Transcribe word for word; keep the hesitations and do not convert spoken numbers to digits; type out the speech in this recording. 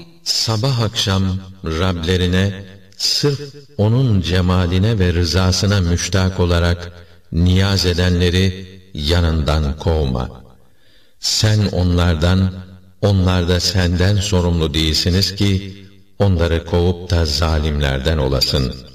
Sabah akşam Rablerine sırf onun cemaline ve rızasına müştak olarak niyaz edenleri yanından kovma. Sen onlardan, onlar da senden sorumlu değilsiniz ki onları kovup da zalimlerden olasın.